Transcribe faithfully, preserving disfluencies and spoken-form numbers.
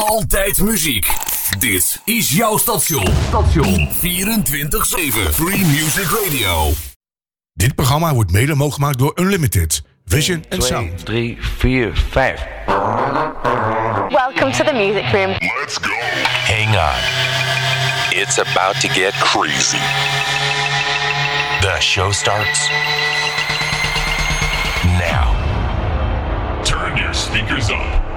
Altijd muziek. Dit is jouw station. Station vierentwintig zeven. Free Music Radio. Dit programma wordt mede mogelijk gemaakt door Unlimited. Vision and Sound. drie, vier, vijf. Welcome to the music room. Let's go. Hang on. It's about to get crazy. The show starts now. Turn your speakers up.